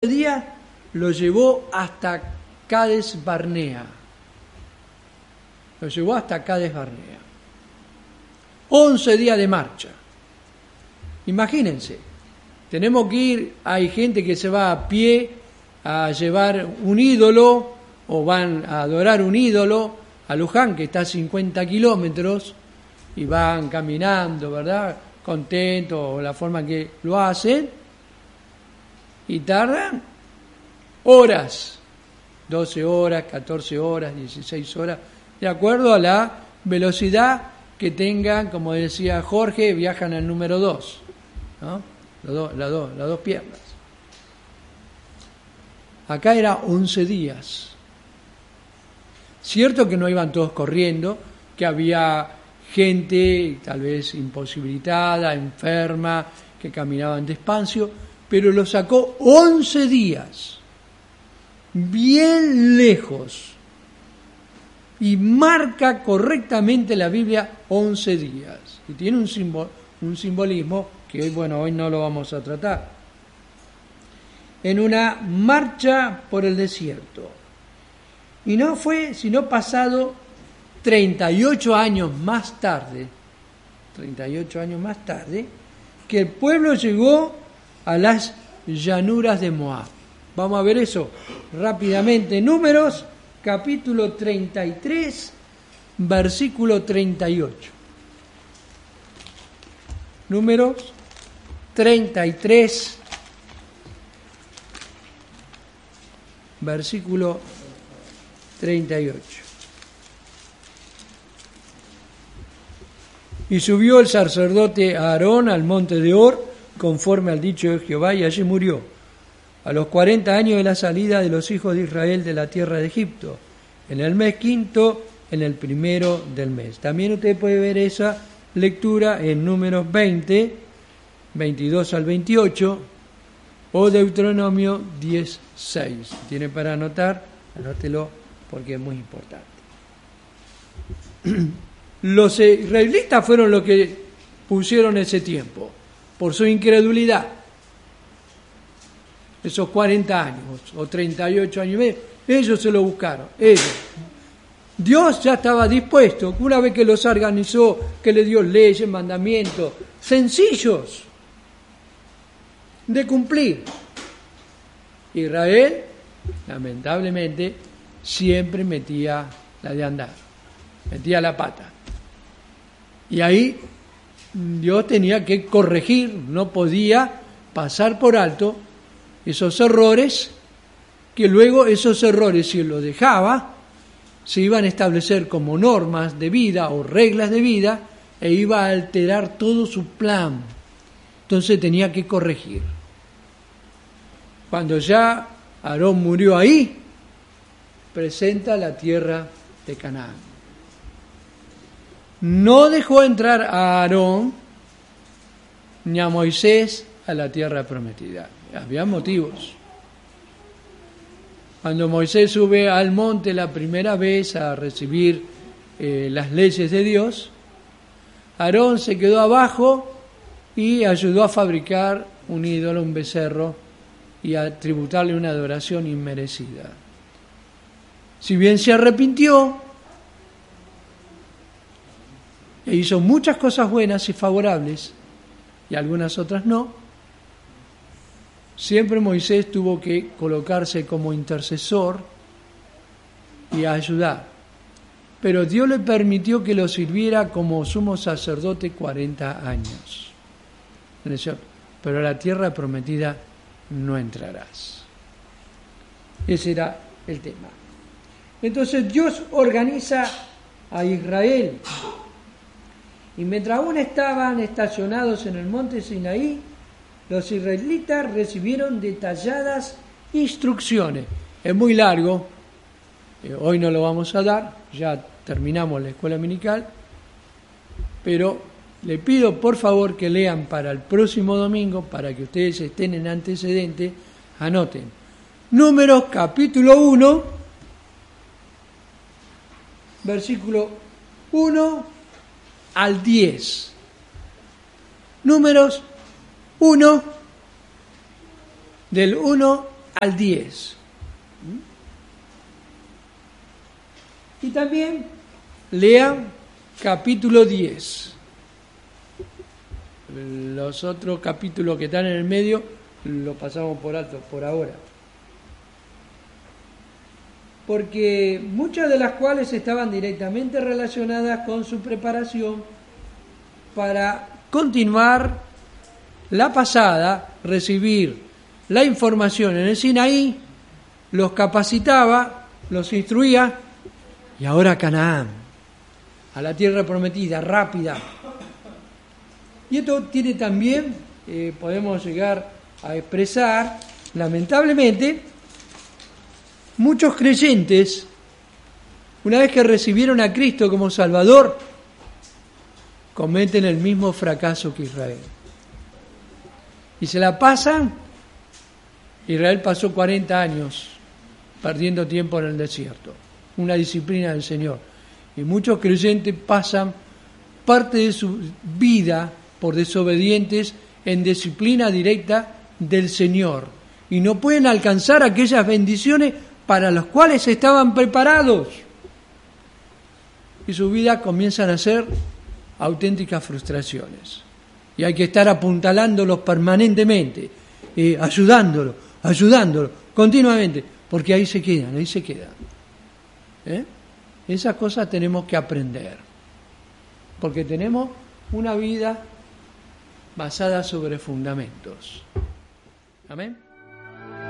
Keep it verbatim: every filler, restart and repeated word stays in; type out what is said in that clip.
días lo llevó hasta Cades Barnea. Lo llevó hasta Cades Barnea. once días de marcha. Imagínense, tenemos que ir, hay gente que se va a pie a llevar un ídolo o van a adorar un ídolo a Luján, que está a cincuenta kilómetros, y van caminando, ¿verdad? Contentos, o la forma que lo hacen, y tardan horas, doce horas, catorce horas, dieciséis horas, de acuerdo a la velocidad que tengan. Como decía Jorge, viajan al número dos, ¿no? Las dos, las dos, las dos piernas. Acá era once días. Cierto que no iban todos corriendo, que había gente tal vez imposibilitada, enferma, que caminaban despacio, pero lo sacó once días, bien lejos, y marca correctamente la Biblia once días, y tiene un, simbol, un simbolismo que hoy, bueno, hoy no lo vamos a tratar. En una marcha por el desierto, y no fue sino pasado treinta y ocho años más tarde, treinta y ocho años más tarde, que el pueblo llegó a las llanuras de Moab. Vamos a ver eso rápidamente. Números, capítulo treinta y tres, versículo treinta y ocho. Números treinta y tres, versículo treinta y ocho. Y subió el sacerdote Aarón al monte de Hor, conforme al dicho de Jehová, y allí murió, a los cuarenta años de la salida de los hijos de Israel de la tierra de Egipto, en el mes quinto, en el primero del mes. También usted puede ver esa lectura en Números veinte, veintidós al veintiocho, o Deuteronomio diez, seis. Si tiene para anotar, anótelo porque es muy importante. Los israelitas fueron los que pusieron ese tiempo, por su incredulidad. Esos cuarenta años, o treinta y ocho años y medio, ellos se lo buscaron, ellos. Dios ya estaba dispuesto, una vez que los organizó, que le dio leyes, mandamientos, sencillos de cumplir. Israel, lamentablemente, siempre metía la de andar, metía la pata. Y ahí Dios tenía que corregir, no podía pasar por alto esos errores, que luego esos errores, si los dejaba, se iban a establecer como normas de vida o reglas de vida, e iba a alterar todo su plan. Entonces tenía que corregir. Cuando ya Aarón murió ahí, presenta la tierra de Canaán. No dejó entrar a Aarón ni a Moisés a la tierra prometida. Había motivos. Cuando Moisés sube al monte la primera vez a recibir eh, las leyes de Dios, Aarón se quedó abajo y ayudó a fabricar un ídolo, un becerro, y a tributarle una adoración inmerecida. Si bien se arrepintió e hizo muchas cosas buenas y favorables, y algunas otras no, siempre Moisés tuvo que colocarse como intercesor y ayudar. Pero Dios le permitió que lo sirviera como sumo sacerdote cuarenta años. Pero a la tierra prometida no entrarás. Ese era el tema. Entonces Dios organiza a Israel. Y mientras aún estaban estacionados en el monte Sinaí, los israelitas recibieron detalladas instrucciones. Es muy largo, eh, hoy no lo vamos a dar, ya terminamos la escuela dominical, pero le pido por favor que lean para el próximo domingo, para que ustedes estén en antecedente, anoten. Números capítulo uno, versículo uno al diez. Números uno, del uno al diez. Y también lean capítulo diez. Los otros capítulos que están en el medio los pasamos por alto por ahora. Porque muchas de las cuales estaban directamente relacionadas con su preparación para continuar la pasada, recibir la información en el Sinaí, los capacitaba, los instruía, y ahora a Canaán, a la tierra prometida, rápida. Y esto tiene también, eh, podemos llegar a expresar, lamentablemente, muchos creyentes, una vez que recibieron a Cristo como Salvador, cometen el mismo fracaso que Israel. Y se la pasan, Israel pasó cuarenta años perdiendo tiempo en el desierto, una disciplina del Señor. Y muchos creyentes pasan parte de su vida por desobedientes en disciplina directa del Señor. Y no pueden alcanzar aquellas bendiciones para las cuales estaban preparados. Y su vida comienzan a ser auténticas frustraciones. Y hay que estar apuntalándolos permanentemente, eh, ayudándolos, ayudándolos, continuamente, porque ahí se quedan, ahí se quedan. ¿Eh? Esas cosas tenemos que aprender, porque tenemos una vida basada sobre fundamentos. Amén.